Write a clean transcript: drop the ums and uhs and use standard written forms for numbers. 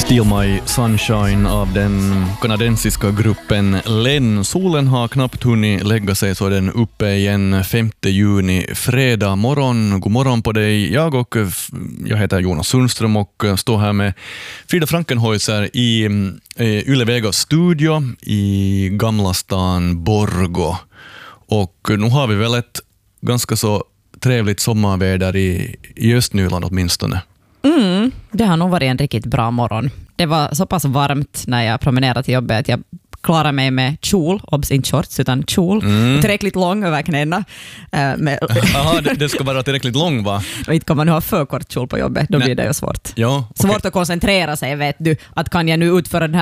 Still My Sunshine av den kanadensiska gruppen Len. Solen har knappt hunnit lägga sig så den uppe igen 5 juni, fredag morgon. God morgon på dig. Jag heter Jonas Sundström och står här med Frida Frankenhäuser i Yle Vegas studio i Gamla stan Borgo. Och nu har vi väl ett ganska så trevligt sommarväder i Östnyland åtminstone. Det har nog varit en riktigt bra morgon. Det var så pass varmt när jag promenerade till jobbet att jag klarade mig med kjol, obs inte shorts utan kjol, tillräckligt lång över knäna. Jaha, det ska vara tillräckligt lång va? Och inte kan man ha för kort kjol på jobbet, då blir det ju svårt. Ja, okay. Svårt att koncentrera sig, vet du, att kan jag nu utföra den här